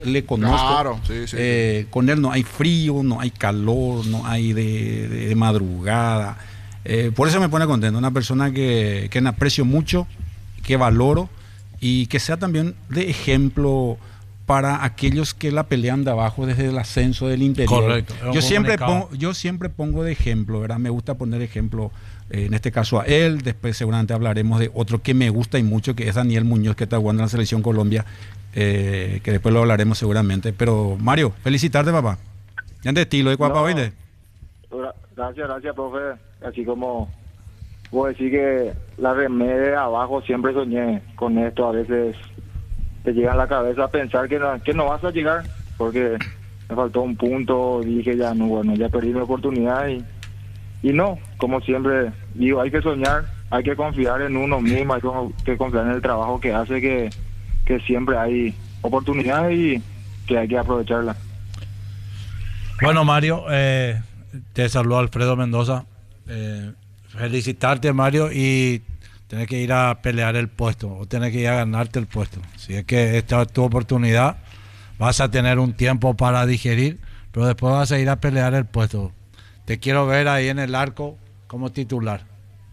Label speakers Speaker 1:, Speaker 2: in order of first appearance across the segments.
Speaker 1: le conozco.
Speaker 2: Claro, sí, sí.
Speaker 1: Con él no hay frío, no hay calor, no hay de madrugada. Por eso me pone contento. Una persona que aprecio mucho, que valoro y que sea también de ejemplo para aquellos que la pelean de abajo desde el ascenso del interior.
Speaker 3: Correcto.
Speaker 1: Yo siempre pongo de ejemplo, ¿verdad? Me gusta poner ejemplo, en este caso a él. Después seguramente hablaremos de otro que me gusta y mucho, que es Daniel Muñoz, que está jugando en la Selección Colombia, que después lo hablaremos seguramente. Pero Mario, felicitarte, papá. Ya de estilo de Cuapa, ¿oíste?
Speaker 4: Gracias, profe. Así como vos decís que la remé de abajo, siempre soñé con esto. A veces te llega a la cabeza a pensar que no vas a llegar, porque me faltó un punto, dije ya no, bueno, ya perdí mi oportunidad y no, como siempre digo, hay que soñar, hay que confiar en uno mismo, hay que confiar en el trabajo que hace, que siempre hay oportunidades y que hay que aprovecharla.
Speaker 3: Bueno, Mario, te saludo Alfredo Mendoza. Felicitarte, Mario, y tenés que ir a pelear el puesto, o tenés que ir a ganarte el puesto. Si es que esta es tu oportunidad, vas a tener un tiempo para digerir, pero después vas a ir a pelear el puesto. Te quiero ver ahí en el arco como titular.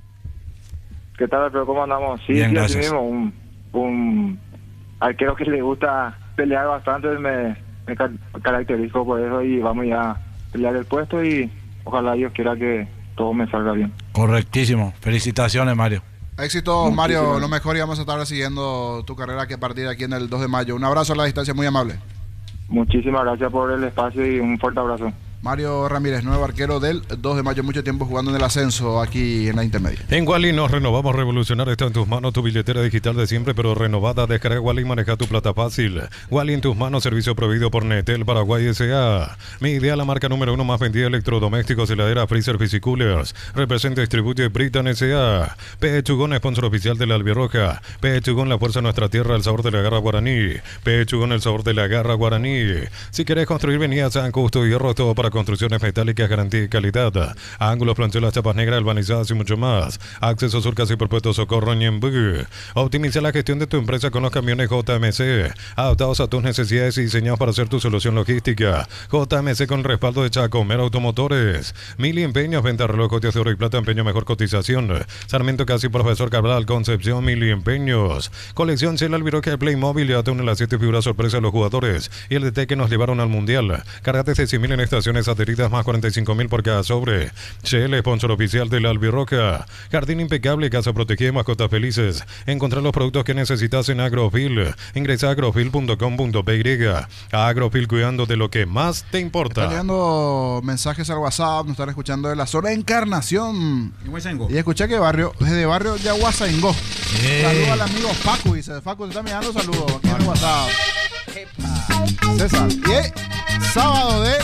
Speaker 4: ¿Qué tal, Alfredo? ¿Cómo andamos? Sí,
Speaker 3: Bien,
Speaker 4: sí,
Speaker 3: gracias.
Speaker 4: así mismo, un arquero que le gusta pelear bastante, me caracterizo por eso y vamos ya a pelear el puesto y ojalá Dios quiera que todo me salga bien.
Speaker 3: Correctísimo. Felicitaciones, Mario.
Speaker 2: Éxito, Mario, lo mejor, y vamos a estar siguiendo tu carrera que a partir de aquí en el 2 de mayo. Un abrazo a la distancia, muy amable.
Speaker 4: Muchísimas gracias por el espacio y un fuerte abrazo.
Speaker 2: Mario Ramírez, nuevo arquero del 2 de mayo, mucho tiempo jugando en el ascenso aquí en la intermedia.
Speaker 5: En Wally nos renovamos, revolucionar, está en tus manos, tu billetera digital de siempre, pero renovada. Descarga Wally y maneja tu plata fácil. Wally en tus manos, servicio proveído por Netel Paraguay S.A. Mi idea, la marca número 1 más vendida, electrodomésticos, heladera, freezer, Coolers. Representa y distribuye Britan S.A. P. Chugón, sponsor oficial de la Albirroja. P. Chugón, la fuerza de nuestra tierra, el sabor de la garra guaraní. P. Chugón, el sabor de la garra guaraní. Si querés construir, venía a San Justo y Hierro, todo para construcciones metálicas, garantía y calidad. Ángulos, planchuelas, chapas negras, albanizadas y mucho más. Acceso Surcas y Perpetuo Socorro Ñembú. Optimiza la gestión de tu empresa con los camiones JMC, adaptados a tus necesidades y diseñados para ser tu solución logística. JMC con respaldo de Chacomer Automotores. Mili Empeños, venta relojes de oro y plata, empeño mejor cotización. Sarmiento Casi, Profesor Cabral, Concepción, Mili Empeños. Colección Cel Albirroja de Playmobil, ya une las 7 figuras sorpresa a los jugadores y el DT que nos llevaron al Mundial. Cargate de 100.000 en estaciones adheridas, más 45.000 por cada sobre. Shell, sponsor oficial de la Albirroja. Jardín impecable, casa protegida y mascotas felices. Encontrar los productos que necesitas en Agrofil. Ingresa a agrofil.com.py. Agrofil, cuidando de lo que más te importa.
Speaker 2: Están llegando mensajes al WhatsApp, nos están escuchando de la zona de Encarnación. Y escuché que desde barrio Yaguasaingó. Saludos al amigo Facu, dice. Facu, te está mirando, saludos aquí en el WhatsApp. César. Y sábado de...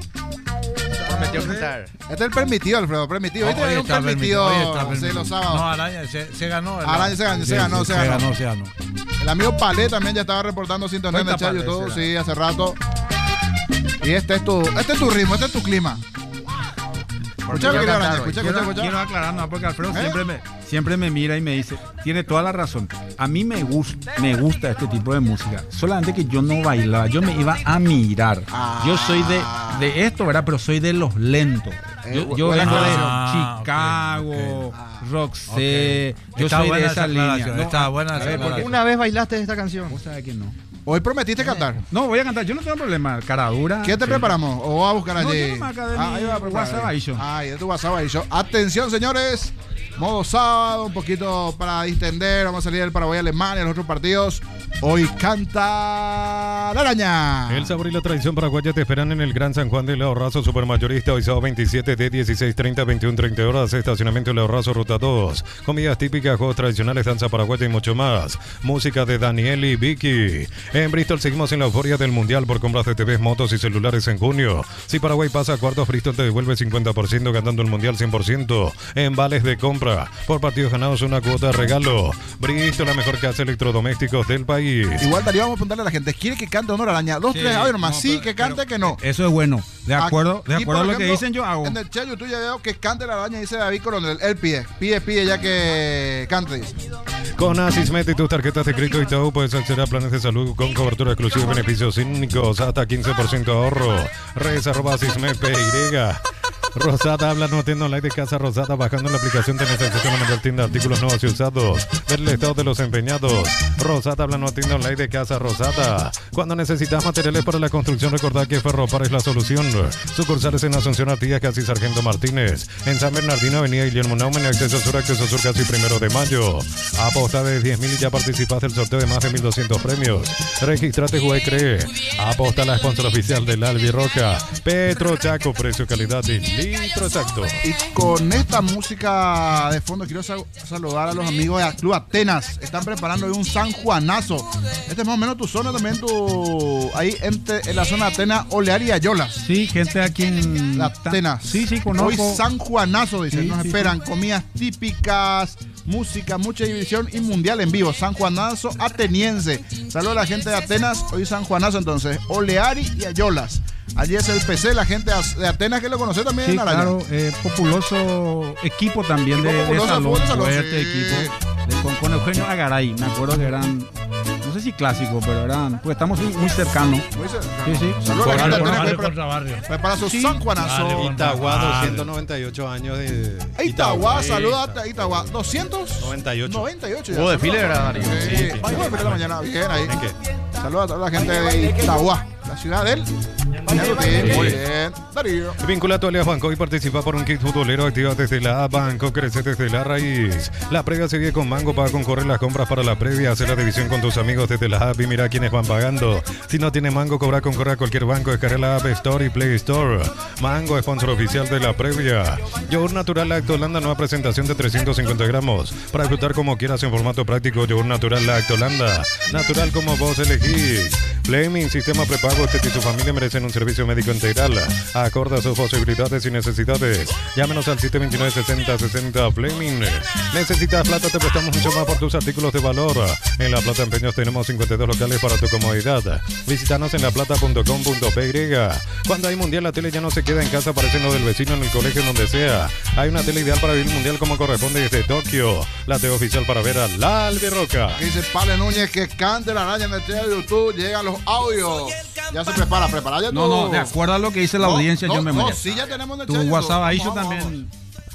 Speaker 2: Este es el permitido, Alfredo, permitido.
Speaker 3: No,
Speaker 2: ¿Viste?
Speaker 3: hoy
Speaker 2: Un
Speaker 3: está
Speaker 2: permitido,
Speaker 3: permitido.
Speaker 2: sí, los sábados.
Speaker 3: No, Araña se ganó.
Speaker 2: Araña se ganó.
Speaker 3: Se ganó.
Speaker 2: El amigo Palé también ya estaba reportando sintonía en el chat de YouTube, sí, hace rato. Y este es tu ritmo, este es tu clima. Escucha,
Speaker 1: Quiero aclarar, no, porque Alfredo siempre me mira y me dice, tiene toda la razón. A mí me gusta este tipo de música. Solamente que yo no bailaba, yo me iba a mirar. Yo soy de esto, ¿verdad? Pero soy de los lentos. Yo vengo de Chicago, Roxette. Yo soy de esa línea.
Speaker 3: Está buena.
Speaker 6: Una vez bailaste esta canción.
Speaker 1: ¿Vos sabés que no?
Speaker 2: Hoy prometiste cantar.
Speaker 1: No, voy a cantar, yo no tengo problema. Cara dura.
Speaker 2: ¿Qué te preparamos? ¿O vas a buscar allí?
Speaker 1: No, yo no me acá de
Speaker 2: ahí va a preparar.
Speaker 1: WhatsApp ahí yo.
Speaker 2: Ahí de tu WhatsApp ahí yo. Atención, señores. Modo sábado, un poquito para distender. Vamos a salir del Paraguay, Alemania, los otros partidos. Hoy canta la araña.
Speaker 5: El sabor y la tradición paraguaya te esperan en el Gran San Juan de El Ahorrazo Supermayorista. Hoy sábado 27 de 16:30 a 21:30 horas. Estacionamiento El Ahorrazo Ruta 2. Comidas típicas, juegos tradicionales, danza paraguaya y mucho más. Música de Daniel y Vicky. En Bristol seguimos en la euforia del Mundial por compras de TVs, motos y celulares en junio. Si Paraguay pasa a cuartos, Bristol te devuelve 50% ganando el Mundial 100%. En vales de compra. Por partidos ganados una cuota de regalo. Bristol, la mejor casa de electrodomésticos del país. Paraguay.
Speaker 2: Igual Darío, vamos a preguntarle a la gente, ¿quiere que cante o no la araña? 2, 3, a ver nomás, sí, que cante, que no.
Speaker 1: Eso es bueno. De acuerdo
Speaker 2: Aquí,
Speaker 1: a lo que
Speaker 2: ejemplo,
Speaker 1: dicen, yo hago.
Speaker 2: En el chat YouTube ya veo que cante la araña, dice David Coronel. Él pide ya que cante, dice.
Speaker 5: Con Asismet y tus tarjetas de crédito y todo puedes acceder a planes de salud con cobertura exclusiva y beneficios únicos hasta 15% ahorro. Redes@asismet.py. Rosada habla no tienda online de Casa Rosada. Bajando la aplicación tenés acceso a la mayor tienda de artículos nuevos y usados. Ver el estado de los empeñados. Rosada habla no tienda online de Casa Rosada. Cuando necesitas materiales para la construcción, recordad que Ferropar es la solución. Sucursales en Asunción Artigas, casi Sargento Martínez. En San Bernardino, Avenida Guillermo Naumen, acceso sur casi 1 de mayo. Aposta de 10.000 y ya participas del sorteo de más de 1.200 premios. Registrate, juega y cree. Aposta la sponsor oficial del Albirroca. Petro Chaco, precio, calidad y litro exacto.
Speaker 2: Y con esta música de fondo quiero saludar a los amigos de Club Atenas. Están preparando hoy un San Juanazo. Este es más o menos tu zona también, ahí en la zona de Atenas, Olear y Ayolas.
Speaker 1: Sí, gente aquí en
Speaker 2: Atenas.
Speaker 1: Sí, conozco.
Speaker 2: Hoy San Juanazo, dicen.
Speaker 1: Sí,
Speaker 2: Nos esperan comidas típicas, música, mucha diversión y mundial en vivo. San Juanazo ateniense. Saludos a la gente de Atenas. Hoy San Juanazo, entonces. Oleari y Ayolas. Allí es el PC, la gente de Atenas que lo conoce también.
Speaker 1: Sí, claro, populoso equipo también de salón, fuerte equipo, con Eugenio Agaray, me acuerdo que eran, no sé si clásicos, pero eran, pues estamos muy cercanos. Sí.
Speaker 2: Saludos a la gente de Atenas
Speaker 3: contra barrio.
Speaker 2: Prepara su San Juanazo.
Speaker 5: Itagua, 298 años de
Speaker 2: Itagua, saluda a Itagua. 298
Speaker 6: ya. Hubo desfile, ¿verdad, Darío?
Speaker 2: Sí. Vamos a ver la mañana, bien ahí. Saludos a toda la gente de Itagua, la ciudad del... Muy bien, Darío.
Speaker 5: Vincula a tu alias Banco y participa por un kit futbolero. Activa desde la Banco, crece desde la raíz. La previa sigue con Mango para concorrer las compras para la previa. Hacer la división con tus amigos desde la app y mira quiénes van pagando. Si no tienes Mango, concorre a cualquier banco. Descarga la App Store y Play Store. Mango, sponsor oficial de la previa. Yogur natural Lactolanda, nueva presentación de 350 gramos. Para disfrutar como quieras en formato práctico. Yogur natural Lactolanda. Natural como vos elegís. Fleming, sistema prepago. Usted y su familia merecen un servicio médico integral. Acorde a sus posibilidades y necesidades. Llámenos al 729-6060 Fleming. ¿Necesitas plata? Te prestamos mucho más por tus artículos de valor. En La Plata Empeños tenemos 52 locales para tu comodidad. Visítanos en laplata.com.py. Cuando hay mundial, la tele ya no se queda en casa apareciendo del vecino, en el colegio, en donde sea. Hay una tele ideal para vivir el mundial como corresponde desde Tokio. La tele oficial para ver a la Albirroca.
Speaker 2: Aquí dice Pale Núñez que cante la araña en el chat de YouTube. Llegan los audios. Ya se prepara ya tú.
Speaker 1: No, de acuerdo a lo que dice la audiencia, yo me muero.
Speaker 2: Sí, ya tenemos en el
Speaker 1: tu
Speaker 2: chat.
Speaker 1: WhatsApp ahí yo también.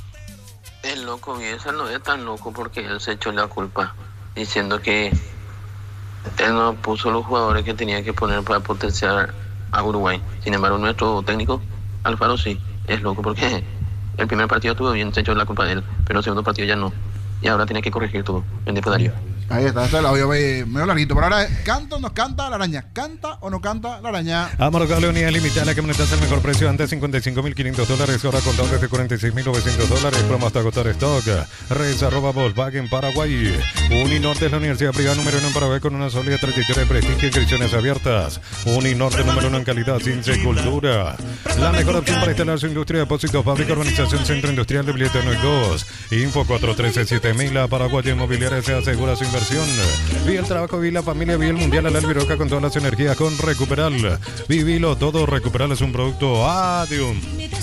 Speaker 7: Es loco, Bielsa no es tan loco porque él se echó la culpa diciendo que él no puso los jugadores que tenía que poner para potenciar a Uruguay. Sin embargo, nuestro técnico, Alfaro, sí, es loco porque el primer partido estuvo bien, se echó la culpa de él, pero el segundo partido ya no. Y ahora tiene que corregir todo. Bendito Darío.
Speaker 2: Ahí está, este es el audio medio larguito. Pero ahora, ¿canta o no canta la araña? ¿Canta o no canta la araña?
Speaker 5: Amor, cable unidad limitada, la camioneta es el mejor precio. Antes $55.500, ahora contado desde $46.900. Promo hasta agotar stock. Redes @Volkswagen Paraguay. Uninorte es la universidad privada número 1 en Paraguay con una sólida trayectoria de prestigio y inscripciones abiertas. Uninorte número 1 en calidad, ciencia y cultura. La mejor opción para instalar su industria, depósito, fábrica, urbanización, centro industrial de Billete 1 y 2. Info 413-7000. La Paraguay Inmobiliaria se asegura su inversión. Vi el trabajo, vi la familia, vi el mundial a la Albirroca con todas las energías con Recuperal. Vivilo todo, Recuperal es un producto Adium.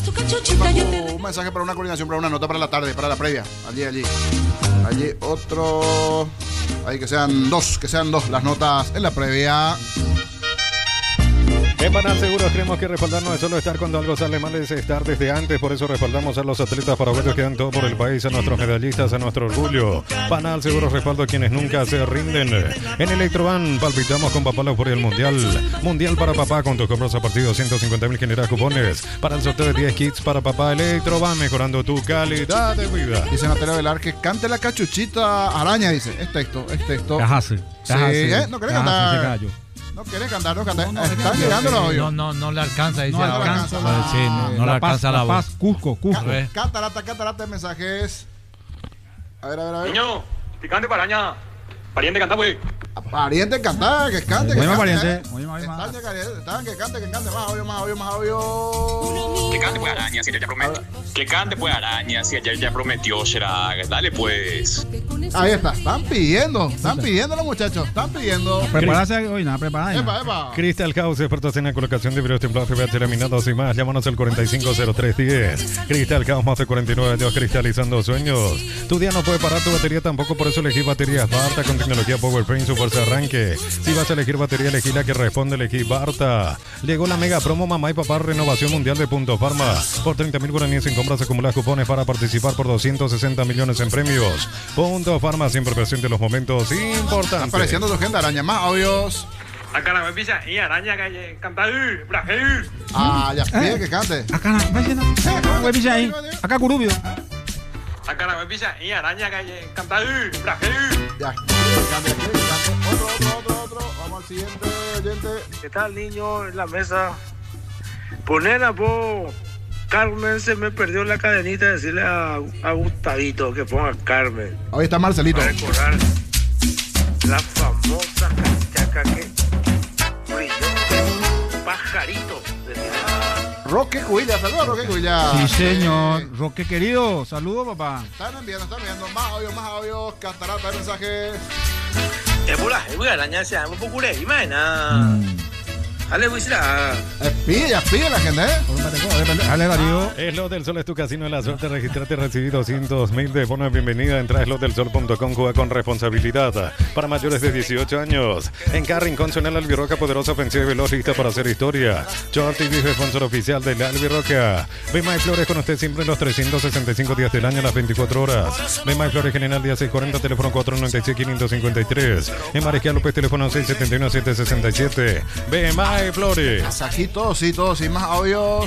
Speaker 2: Un mensaje para una coordinación, para una nota para la tarde, para la previa. Allí otro. Ahí que sean dos las notas en la previa.
Speaker 5: En Panal Seguros creemos que respaldar no es solo estar cuando algo sale mal, es estar desde antes. Por eso respaldamos a los atletas paraguayos que dan todo por el país, a nuestros medallistas, a nuestro orgullo. Panal Seguros respaldo a quienes nunca se rinden. En Electroban palpitamos con papá la euforia del mundial. Mundial para papá, con tus compras a partir de 250.000 generas cupones. Para el sorteo de 10 kits para papá. Electroban, mejorando tu calidad de vida.
Speaker 2: Dice Natalia Velar que cante la cachuchita araña, dice. Es texto.
Speaker 1: Cajase.
Speaker 2: Sí, ¿no querés cantar? No querés cantar, están llegando los audios.
Speaker 3: No le alcanza, dice.
Speaker 2: No le
Speaker 3: alcanza la voz.
Speaker 1: Cusco.
Speaker 2: Catarata, mensajes. A ver.
Speaker 8: Niño, picante para araña. Pariente, canta, pues.
Speaker 2: Pariente, canta, que cante.
Speaker 1: Muy más pariente.
Speaker 2: Que cante. Más audio.
Speaker 8: Que cante pues araña, si ayer ya prometió. Que cante pues araña, si ayer ya prometió, Shrag. Dale pues.
Speaker 2: Ahí está. Están pidiendo los muchachos. Están pidiendo.
Speaker 1: Prepárase hoy, nada, preparada.
Speaker 2: Epa.
Speaker 5: Crystal House, expertos en la colocación de vidrios templados y terminados y más. Llámanos al 450310. Crystal House, más de 49 años cristalizando sueños. Tu día no puede parar tu batería tampoco, por eso elegí baterías Barta con tecnología PowerPrint, su fuerza de arranque. Si vas a elegir batería, elegí la que responde, elegí Barta. Llegó la mega promo Mamá y Papá Renovación Mundial de Punto Farma. Por 30.000 guaraníes en compras acumulas cupones para participar por 260 millones en premios. Punto Farma, siempre presente en los momentos importantes.
Speaker 2: Está apareciendo tu gente, araña. Más audios.
Speaker 9: Acá me pisa y araña que canta
Speaker 2: ya pide que cante.
Speaker 1: Acá me pisa ahí. Acá curubio.
Speaker 9: Acá me pisa y araña que canta
Speaker 2: Ya, cante. Otro. Vamos al siguiente oyente.
Speaker 9: ¿Qué tal, niño? En la mesa. Poner a vos. Carmen, se me perdió la cadenita de decirle a Gustavito que ponga Carmen.
Speaker 2: Ahí está Marcelito.
Speaker 9: Para recordar la famosa cachaca que brilló pajarito.
Speaker 2: Roque Cuilla, saludos Roque Cuilla.
Speaker 1: Sí, señor. Roque querido, saludos, papá.
Speaker 2: Están enviando. Más audios. Cantará el mensaje.
Speaker 9: Es buena araña, se llama un poco de imagina. Dale, voy a
Speaker 2: pide la gente,
Speaker 1: Dale, Darío.
Speaker 5: Slot del Sol es tu casino de la suerte. Registrate y recibí 200.000 de bono de bienvenida. Entra a slotdelsol.com, juega con responsabilidad. Para mayores de 18 años. En cada rincón suena la Albirroca, poderosa, ofensiva y veloz, lista para hacer historia. Short TV, sponsor oficial de la Albirroca. Bemay Flores con usted siempre los 365 días del año, las 24 horas. Bemay Flores General, día 640, teléfono 496-553. En Mariscal López, teléfono 671-767. Bemay Flores.
Speaker 2: Aquí todos, y más audios.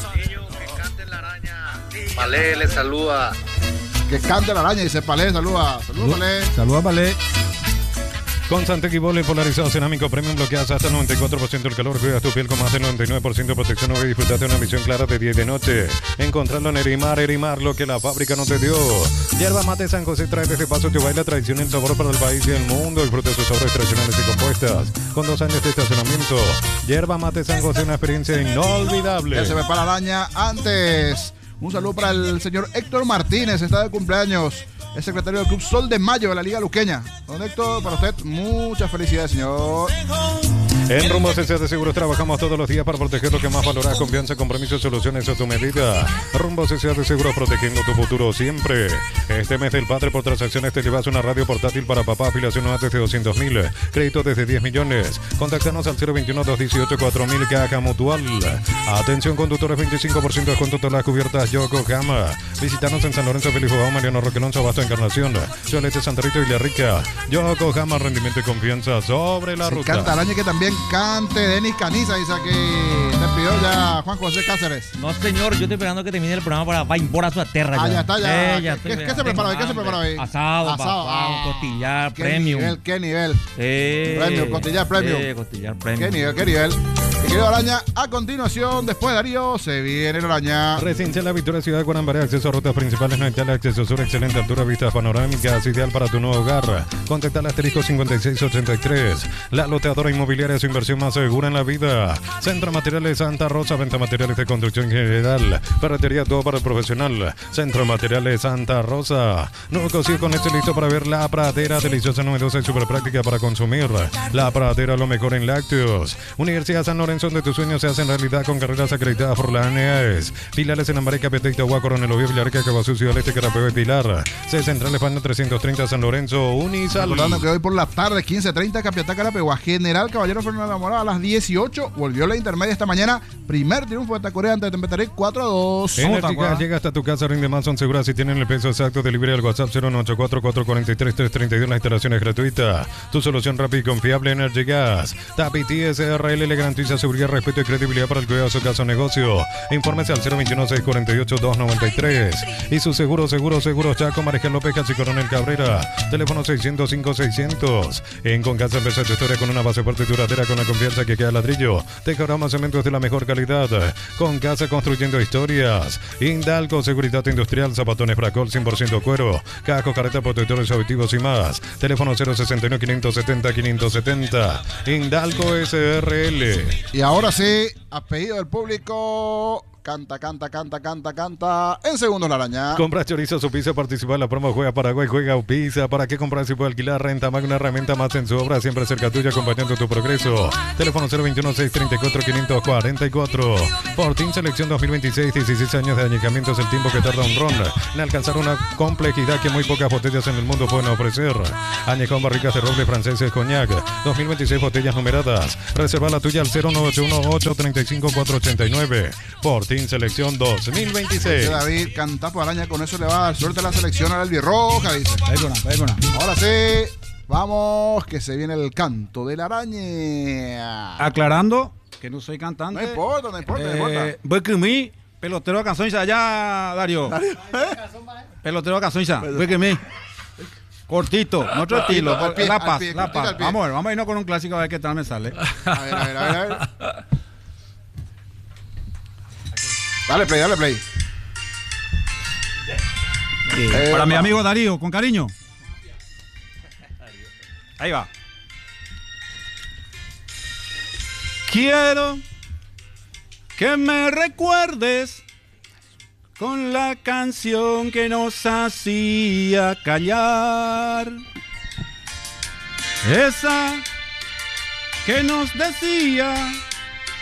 Speaker 9: Palé le saluda.
Speaker 2: Que cante la araña, dice Palé, saluda.
Speaker 1: Saluda, Palé.
Speaker 5: Con Santec y Bole polarizado cerámico premium, bloqueas hasta el 94% del calor, cuidas tu piel con más del 99% de protección y disfrutate de una visión clara de día y de noche. Encontrarlo en Erimar, lo que la fábrica no te dio. Yerba Mate San José trae desde Paso Tubay la tradición y el sabor para el país y el mundo. Disfruta de sus sabores tradicionales y compuestas. Con 2 años de estacionamiento. Yerba Mate San José, una experiencia inolvidable.
Speaker 2: Ya se ve para la araña antes. Un saludo para el señor Héctor Martínez, está de cumpleaños. Es secretario del Club Sol de Mayo de la Liga Luqueña. Don Héctor, para usted, muchas felicidades, señor.
Speaker 5: En Rumbo CC de Seguros trabajamos todos los días para proteger lo que más valoras, confianza, compromiso, soluciones a tu medida. Rumbo CC de Seguros, protegiendo tu futuro siempre. Este mes del padre, por transacciones te llevas una radio portátil para papá, afiliación nueva desde 200.000, crédito desde 10 millones. Contáctanos al 021-218-4000, Caja Mutual. Atención conductores, 25% de descuento todas las cubiertas Yokohama. Visítanos en San Lorenzo, Feliz Joao, Mariano Roque Alonso, Abasto, Encarnación, Cholete, Santa Rita y Villarrica. Yokohama, rendimiento y confianza sobre la ruta.
Speaker 2: Canta araña que también cante Denis Caniza, dice aquí. Te pidió ya Juan José Cáceres.
Speaker 10: No, señor, yo estoy esperando que termine el programa para va embora a su tierra.
Speaker 2: Ya está, ya.
Speaker 10: ¿Qué
Speaker 2: se prepara hoy? ¿Qué se prepara hoy?
Speaker 10: Asado, papá, costillar, premium.
Speaker 2: ¿Qué nivel? Premium, costillar premium.
Speaker 10: Costillar premium.
Speaker 2: ¿Qué nivel? Mi querido Araña, a continuación, después de Darío, se viene el Araña.
Speaker 5: Residencia La Victoria, Ciudad de Guanambaré, acceso a rutas principales, no hay acceso sur, excelente altura, vistas panorámicas, ideal para tu nuevo hogar. Contacta al asterisco 5683. La loteadora inmobiliaria, su inversión más segura en la vida. Centro Materiales Santa Rosa, venta materiales de construcción general. Ferretería, todo para el profesional. Centro Materiales Santa Rosa. Nuevo cocido con este listo para ver La Pradera, deliciosa, novedosa y súper práctica para consumir. La Pradera, lo mejor en lácteos. Universidad San Lorenzo, donde tus sueños se hacen realidad con carreras acreditadas por la ANEAES. Filiales en Ambaré, Capeta, Itagua, Coronel Oviedo, Villarrica, Cabazú, Ciudad Este, Carapeo y Pilar. C Central España 330 San Lorenzo, Unisal.
Speaker 2: Recordando que hoy por la tarde, 15:30, Capiatá, Carapegua, General Caballero Fernando Morada, a las 18. Volvió la intermedia esta mañana. Primer triunfo de Tacorea ante Tempetaré, 4-2.
Speaker 5: Energía llega hasta tu casa, rinde más, son seguras si tienen el peso exacto. Delivery al WhatsApp 09844433332. La instalación es gratuita. Tu solución rápida y confiable, Energy Gas. Tapiti SRL le garantiza su seguridad, respeto y credibilidad para el cuidado de su caso o negocio. Infórmese al 021-648-293. Y su seguros Chaco, Mariscal López, Casi Coronel Cabrera. Teléfono 605-600. En Concasa empezó tu historia con una base fuerte y duradera, con la confianza que queda ladrillo. Tejaromas, cementos de la mejor calidad. Concasa, construyendo historias. Indalco, seguridad industrial, zapatones Fracol 100% cuero, casco, careta, protectores auditivos y más. Teléfono 061-570-570. Indalco SRL.
Speaker 2: Y ahora sí, a pedido del público, canta. En segundos la araña.
Speaker 5: Compra chorizo, su pizza, participa en la promo Juega Paraguay, juega pizza. ¿Para qué comprar si puede alquilar? Renta más, una herramienta más en su obra, siempre cerca tuya, acompañando tu progreso. Teléfono 021-634-544. Fortín Selección 2026, 16 años de añejamiento es el tiempo que tarda un ron en alcanzar una complejidad que muy pocas botellas en el mundo pueden ofrecer. Añejón, barricas de roble, franceses, coñac, 2026 botellas numeradas. Reserva la tuya al 0981-835-489. Fortín Selección 2026.
Speaker 2: David, canta por araña, con eso le va a dar suerte a la selección a la albirroja, dice. Ahora sí, vamos, que se viene el canto de la araña.
Speaker 1: Aclarando que no soy cantante.
Speaker 2: No importa.
Speaker 1: Voy que mi pelotero de canción allá, Dario. Pelotero de canción ya. Voy que mi. Cortito, nuestro estilo. La Paz. Vamos a irnos con un clásico a ver qué tal me sale.
Speaker 2: A ver. Dale play.
Speaker 1: Para mi amigo Darío, con cariño. Ahí va. Quiero que me recuerdes con la canción que nos hacía callar. Esa que nos decía